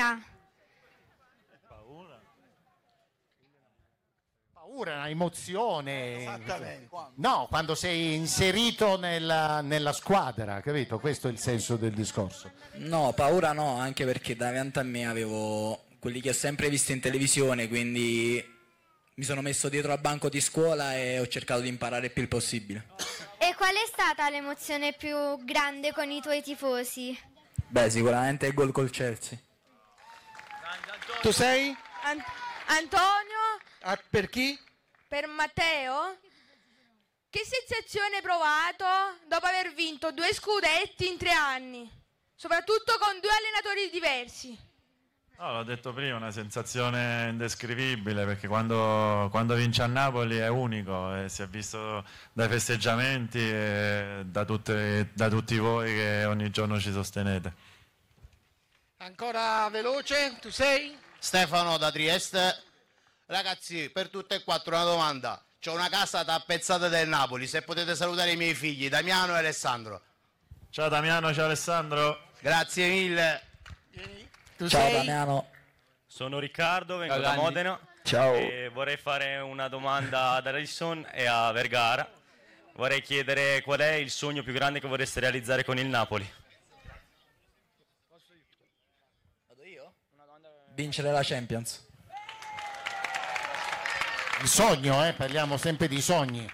paura. Paura, una emozione. Esattamente. No, quando sei inserito nella squadra, capito? Questo è il senso del discorso. No, paura no, anche perché davanti a me avevo quelli che ho sempre visto in televisione, quindi mi sono messo dietro al banco di scuola e ho cercato di imparare il più possibile. E qual è stata l'emozione più grande con i tuoi tifosi? Beh, sicuramente il gol col Chelsea. Tu sei? Antonio, Per chi? per Matteo, che sensazione hai provato dopo aver vinto 2 scudetti in 3 anni, soprattutto con 2 allenatori diversi? No, l'ho detto prima, una sensazione indescrivibile, perché quando vince a Napoli è unico e si è visto dai festeggiamenti e da tutti voi che ogni giorno ci sostenete. Ancora veloce, tu sei? Stefano da Trieste. Ragazzi, per tutte e quattro una domanda. C'ho una casa tappezzata del Napoli, se potete salutare i miei figli, Damiano e Alessandro. Ciao Damiano, ciao Alessandro. Grazie mille. Tu Ciao sei? Damiano. Sono Riccardo, vengo Ciao, da Ganni. Modena. Ciao. E vorrei fare una domanda ad Alisson e a Vergara. Vorrei chiedere qual è il sogno più grande che vorreste realizzare con il Napoli. Vincere la Champions. Il sogno, parliamo sempre di sogni.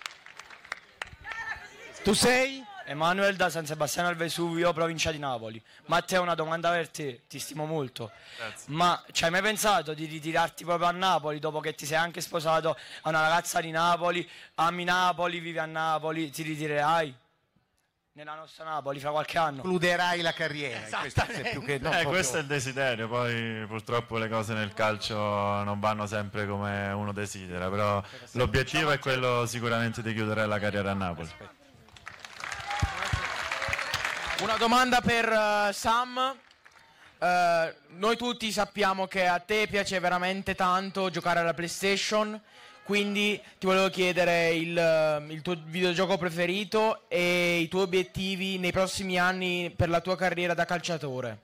Tu sei? Emanuele da San Sebastiano al Vesuvio, provincia di Napoli. Matteo, una domanda per te, ti stimo molto. Grazie. Ma ci hai mai pensato di ritirarti proprio a Napoli dopo che ti sei anche sposato a una ragazza di Napoli, ami Napoli, vivi a Napoli, ti ritirerai nella nostra Napoli fra qualche anno? Concluderai la carriera. Questo è più che, no, proprio- Questo è il desiderio, poi purtroppo le cose nel calcio non vanno sempre come uno desidera, però l'obiettivo è quello sicuramente di chiudere la carriera a Napoli. Una domanda per Sam. Noi tutti sappiamo che a te piace veramente tanto giocare alla PlayStation, quindi ti volevo chiedere il tuo videogioco preferito e i tuoi obiettivi nei prossimi anni per la tua carriera da calciatore.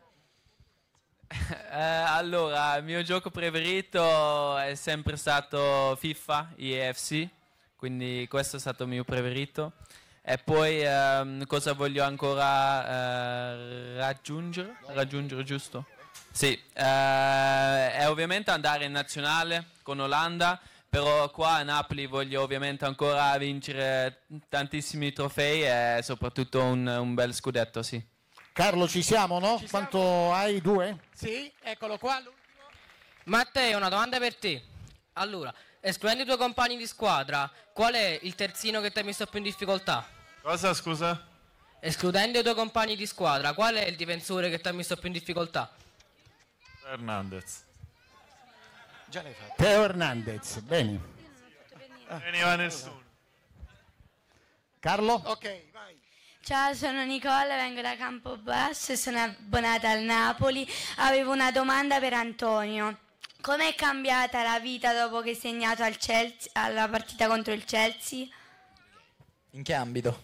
Allora, il mio gioco preferito è sempre stato FIFA, EFC, quindi questo è stato il mio preferito. E poi cosa voglio ancora raggiungere? Raggiungere, giusto? Sì, e ovviamente andare in nazionale con Olanda, però qua a Napoli voglio ovviamente ancora vincere tantissimi trofei e soprattutto un bel scudetto, sì. Carlo, ci siamo, no? Quanto hai? 2? Sì, eccolo qua. Matteo, una domanda per te. Allora, escludendo i tuoi compagni di squadra, qual è il terzino che ti ha messo più in difficoltà? Cosa, scusa? Escludendo i tuoi compagni di squadra, qual è il difensore che ti ha messo più in difficoltà? Hernandez. Già l'hai fatto. Teo Hernandez, bene. Veniva nessuno. Carlo? Ok, vai. Ciao, sono Nicola, vengo da Campobasso e sono abbonata al Napoli. Avevo una domanda per Antonio. Com'è cambiata la vita dopo che hai segnato al Chelsea, alla partita contro il Chelsea? In che ambito?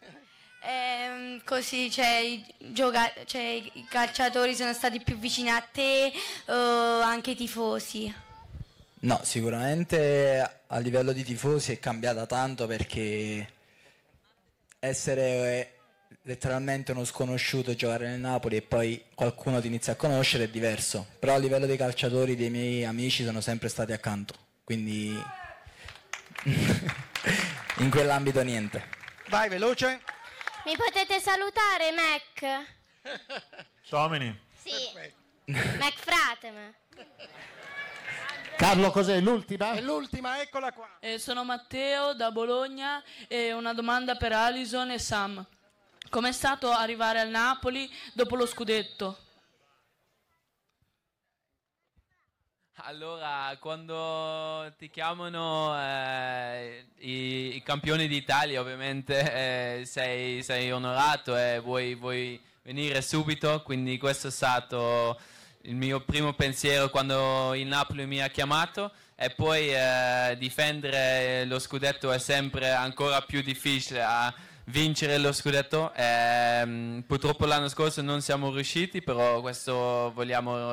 Così i calciatori sono stati più vicini a te, anche i tifosi. No, sicuramente a livello di tifosi è cambiata tanto, perché essere letteralmente uno sconosciuto e giocare nel Napoli e poi qualcuno ti inizia a conoscere è diverso, però a livello dei calciatori, dei miei amici sono sempre stati accanto, quindi in quell'ambito niente. Vai, veloce. Mi potete salutare, Mac? Domini. Sì. Mac Frateme. Carlo, cos'è l'ultima? È l'ultima, eccola qua. Sono Matteo da Bologna e una domanda per Alisson e Sam. Com'è stato arrivare al Napoli dopo lo scudetto? Allora, quando ti chiamano i campioni d'Italia, ovviamente sei onorato e vuoi venire subito, quindi questo è stato il mio primo pensiero quando il Napoli mi ha chiamato, e poi difendere lo scudetto è sempre ancora più difficile. A vincere lo scudetto, purtroppo l'anno scorso non siamo riusciti, però questo vogliamo